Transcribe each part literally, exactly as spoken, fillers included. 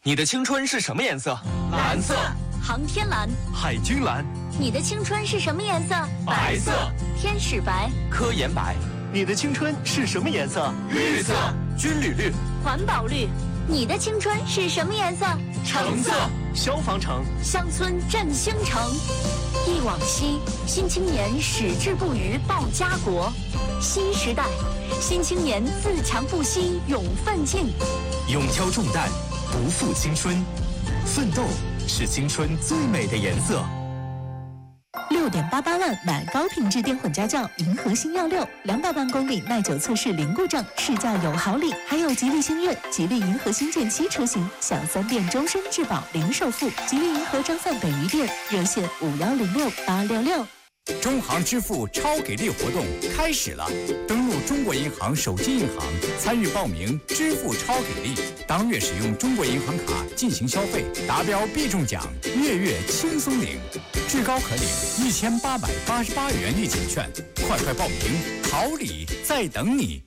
你的青春是什么颜色？ 蓝色。 航天蓝。 海军蓝。 你的青春是什么颜色？ 白色。 天使白。 科研白。 你的青春是什么颜色？ 绿色。 军旅绿。 环保绿。你的青春是什么颜色？ 橙色。 消防橙。 乡村振兴城。忆往昔，新青年矢志不渝报家国。新时代，新青年自强不息勇奋进。 勇挑重担，不负青春。奋斗是青春最美的颜色。 六点八八万买高品质电混家轿，银河星耀六，两百万公里耐久测试零故障，试驾有好礼，还有吉利星越、吉利银河星舰七车型，享三电终身质保零首付。吉利银河张范北宜店热线五幺零六八六六。 中行支付超给力活动开始了，登录中国银行手机银行参与报名支付超给力，当月使用中国银行卡进行消费，达标必中奖，月月轻松领，至高可领一千八百八十八元立减券，快快报名，好礼在等你。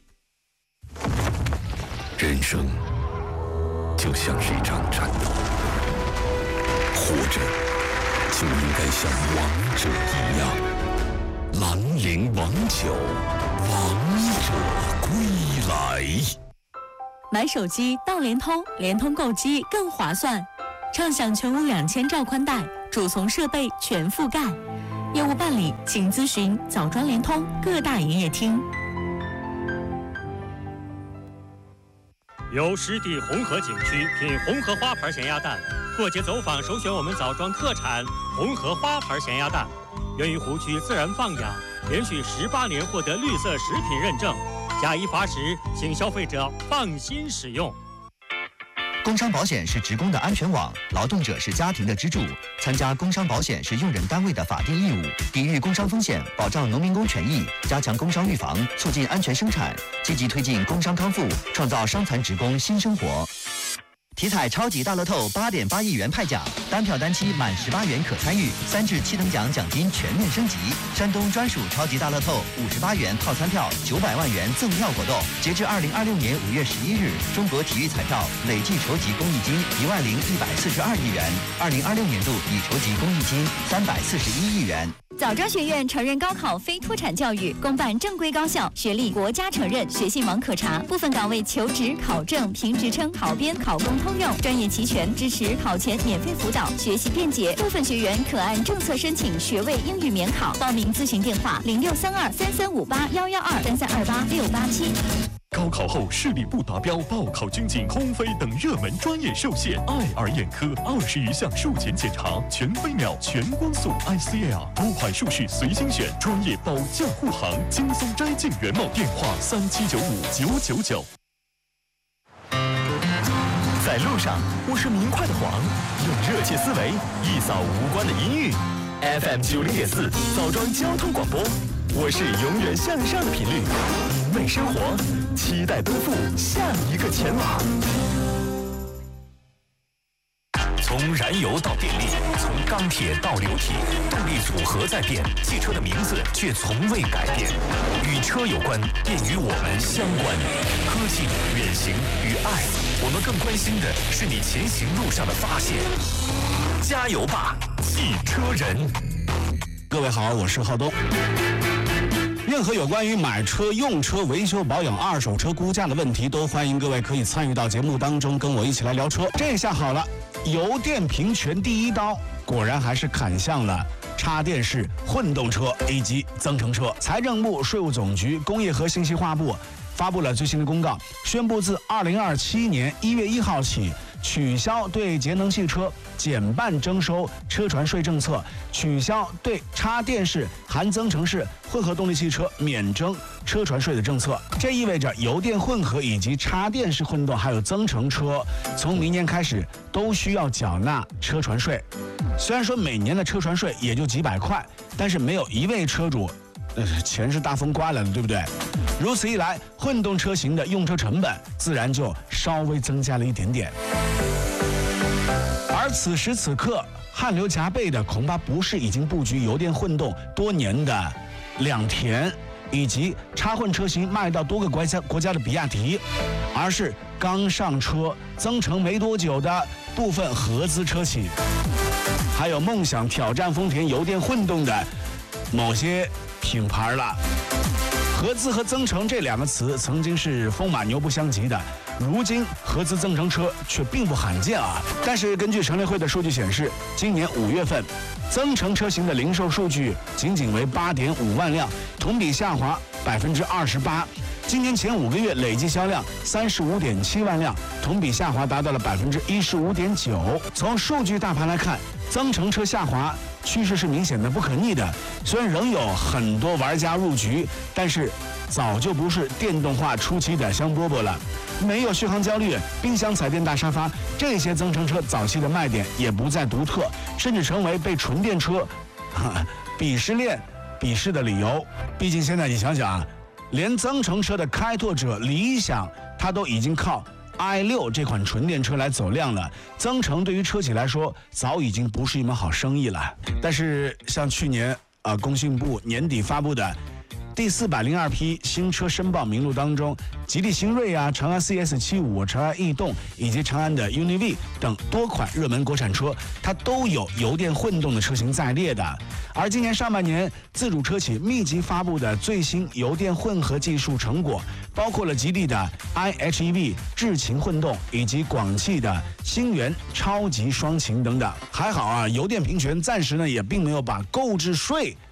人生就像是一场战斗，活着就应该像王者一样。兰陵王酒，王者归来。 买手机到联通，联通购机更划算，畅享全屋两千兆宽带，主从设备全覆盖。业务办理，请咨询枣庄联通各大营业厅。 由湿地红河景区品红河花牌咸鸭蛋，过节走访首选我们枣庄特产红河花牌咸鸭蛋，源于湖区自然放养，连续十八年获得绿色食品认证，假一罚十，请消费者放心使用。 工伤保险是职工的安全网，劳动者是家庭的支柱。参加工伤保险是用人单位的法定义务，抵御工伤风险，保障农民工权益，加强工伤预防，促进安全生产，积极推进工伤康复，创造伤残职工新生活。体彩超级大乐透八点八亿元派奖，单票单期满十八元可参与，三至七等奖奖金全面升级。山东专属超级大乐透五十八元套餐票九百万元赠票活动，截至二零二六年五月十一日，中国体育彩票累计筹集公益金一万零一百四十二亿元，二零二六年度已筹集公益金三百四十一亿元。 枣庄学院承认高考非脱产教育，公办正规高校，学历国家承认，学信网可查。部分岗位求职、考证、评职称、考编、考公通用，专业齐全，支持考前免费辅导，学习便捷。部分学员可按政策申请学位英语免考。报名咨询电话：零六三二三三五八幺幺二三三二八六八七。 高考后视力不达标、报考军警、空飞等热门专业受限，爱尔眼科二十余项术前检查，全飞秒、全光速 I C L， 多款术式随心选，专业保驾护航，轻松摘镜原貌。电话三七九五九九九。 在路上，我是明快的黄，用热切思维一扫无关的阴郁。F M 九零点四，枣庄交通广播。我是永远向上的频率，为生活期待奔赴下一个前往。 从燃油到电力，从钢铁到流体，动力组合在变，汽车的名字却从未改变。与车有关，便与我们相关。科技、远行与爱，我们更关心的是你前行路上的发现。加油吧，汽车人！ 各位好，我是浩东。任何有关于买车、用车、维修保养、二手车估价的问题，都欢迎各位可以参与到节目当中，跟我一起来聊车。这下好了，油电平权第一刀，果然还是砍向了插电式混动车以及增程车。财政部、税务总局、工业和信息化部发布了最新的公告，宣布自二零二七年一月一号起，取消对节能汽车减半征收车船税政策，取消对插电式、含增程式混合动力汽车免征车船税的政策。这意味着油电混合以及插电式混动还有增程车，从明年开始都需要缴纳车船税。虽然说每年的车船税也就几百块，但是没有一位车主呃，钱是大风刮来的，对不对？如此一来，混动车型的用车成本自然就稍微增加了一点点。而此时此刻，汗流浃背的恐怕不是已经布局油电混动多年的两田以及插混车型卖到多个国家国家的比亚迪，而是刚上车增程没多久的部分合资车企，还有梦想挑战丰田油电混动的某些品牌了。合资和增程这两个词曾经是风马牛不相及的，如今合资增程车却并不罕见啊。但是根据乘联会的数据显示，今年五月份，增程车型的零售数据仅仅为八点五万辆，同比下滑百分之二十八。今年前五个月累计销量三十五点七万辆，同比下滑达到了百分之一十五点九。从数据大盘来看，增程车下滑趋势是明显的、不可逆的。虽然仍有很多玩家入局，但是早就不是电动化初期的香饽饽了。没有续航焦虑、冰箱彩电大沙发，这些增程车早期的卖点也不再独特，甚至成为被纯电车哈鄙视链鄙视的理由。毕竟现在你想想啊，连增程车的开拓者理想，它都已经靠 i 六 这款纯电车来走量了。增程对于车企来说，早已经不是一门好生意了。但是像去年啊、呃，工信部年底发布的第四百零二批新车申报名录当中，吉利星瑞啊、长安 C S 七十五、长安逸动以及长安的 U N I V 等多款热门国产车，它都有油电混动的车型在列的。而今年上半年，自主车企密集发布的最新油电混合技术成果，包括了吉利的 I H E V 智擎混动以及广汽的星源超级双擎等等。还好啊，油电平权暂时呢也并没有把购置税